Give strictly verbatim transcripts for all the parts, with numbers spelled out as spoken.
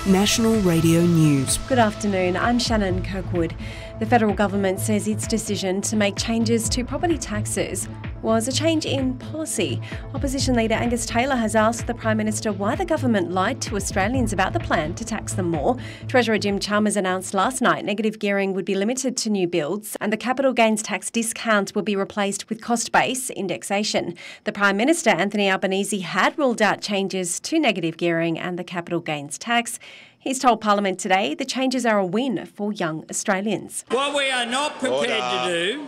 National Radio News. Good afternoon, I'm Shannon Kirkwood. The federal government says its decision to make changes to property taxes was a change in policy. Opposition leader Angus Taylor has asked the Prime Minister why the government lied to Australians about the plan to tax them more. Treasurer Jim Chalmers announced last night negative gearing would be limited to new builds and the capital gains tax discount will be replaced with cost-based indexation. The Prime Minister, Anthony Albanese, had ruled out changes to negative gearing and the capital gains tax. He's told Parliament today the changes are a win for young Australians. What we are not prepared Order. to do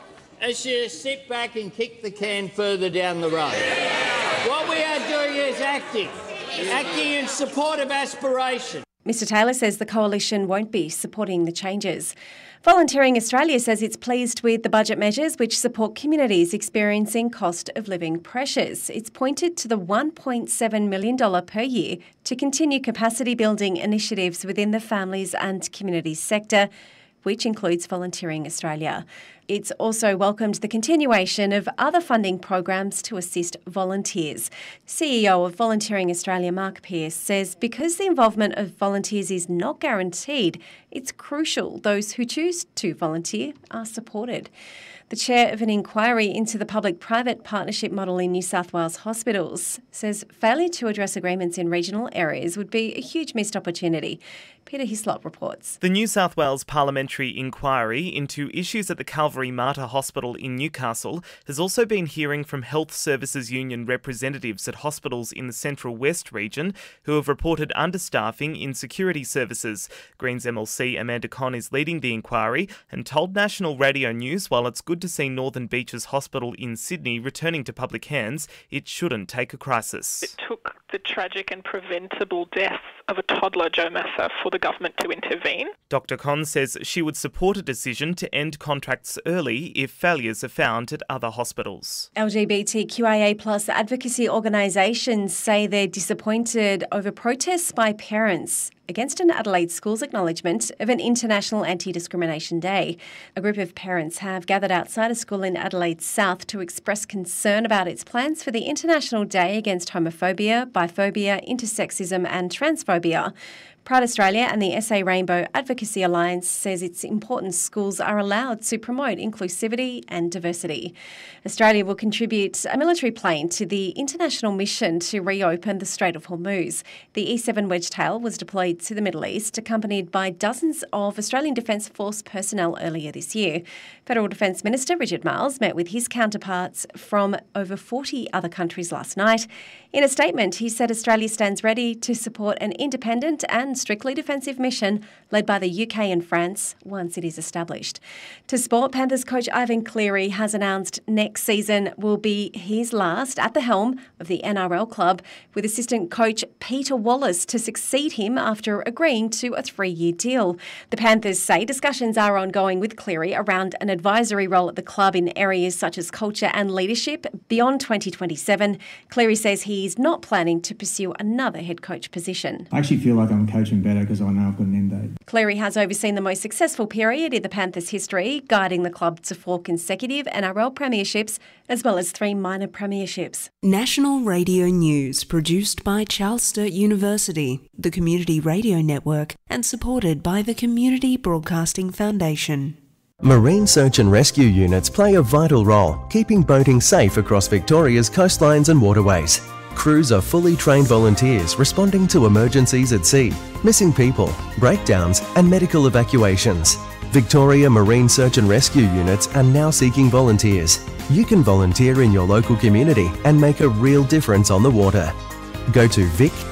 is just sit back and kick the can further down the road. What we are doing is acting, acting in support of aspiration. Mister Taylor says the coalition won't be supporting the changes. Volunteering Australia says it's pleased with the budget measures which support communities experiencing cost of living pressures. It's pointed to the one point seven million dollars per year to continue capacity building initiatives within the families and communities sector, which includes Volunteering Australia. It's also welcomed the continuation of other funding programs to assist volunteers. C E O of Volunteering Australia, Mark Pearce, says because the involvement of volunteers is not guaranteed, it's crucial those who choose to volunteer are supported. The chair of an inquiry into the public-private partnership model in New South Wales hospitals says failure to address agreements in regional areas would be a huge missed opportunity. Peter Hislop reports. The New South Wales Parliamentary Inquiry into issues at the Calvary Mater Hospital in Newcastle has also been hearing from Health Services Union representatives at hospitals in the Central West region who have reported understaffing in security services. Greens M L C Amanda Conn is leading the inquiry and told National Radio News while it's good to see Northern Beaches Hospital in Sydney returning to public hands, it shouldn't take a crisis. It took the tragic and preventable death of a toddler, Joe Massa, for the government to intervene. Doctor Conn says she would support a decision to end contracts early if failures are found at other hospitals. L G B T Q I A plus advocacy organisations say they're disappointed over protests by parents against an Adelaide school's acknowledgement of an International Anti-Discrimination Day. A group of parents have gathered outside a school in Adelaide South to express concern about its plans for the International Day against homophobia, biphobia, intersexism and transphobia. Pride Australia and the S A Rainbow Advocacy Alliance says it's important schools are allowed to promote inclusivity and diversity. Australia will contribute a military plane to the international mission to reopen the Strait of Hormuz. The E seven Wedgetail was deployed to the Middle East, accompanied by dozens of Australian Defence Force personnel earlier this year. Federal Defence Minister Richard Marles met with his counterparts from over forty other countries last night. In a statement, he said Australia stands ready to support an independent and strictly defensive mission led by the U K and France once it is established. To sport, Panthers coach Ivan Cleary has announced next season will be his last at the helm of the N R L club, with assistant coach Peter Wallace to succeed him after agreeing to a three-year deal. The Panthers say discussions are ongoing with Cleary around an advisory role at the club in areas such as culture and leadership beyond twenty twenty-seven. Cleary says he is not planning to pursue another head coach position. I actually feel like I'm coaching better because I know I've got an end date. Cleary has overseen the most successful period in the Panthers' history, guiding the club to four consecutive N R L premierships as well as three minor premierships. National Radio News, produced by Charles Sturt University, the Community Radio Network, and supported by the Community Broadcasting Foundation. Marine search and rescue units play a vital role, keeping boating safe across Victoria's coastlines and waterways. Crews are fully trained volunteers responding to emergencies at sea, missing people, breakdowns and medical evacuations. Victoria Marine Search and Rescue units are now seeking volunteers. You can volunteer in your local community and make a real difference on the water. Go to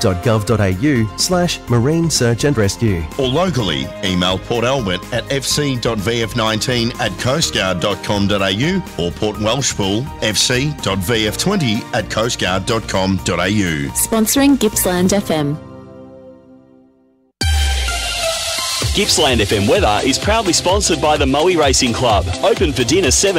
vic.gov.au slash marine search and rescue. Or locally, email Port Albert at fc.vf19 at coastguard.com.au or Port Welshpool fc.vf20 at coastguard.com.au. Sponsoring Gippsland F M. Gippsland F M weather is proudly sponsored by the Moe Racing Club. Open for dinner seven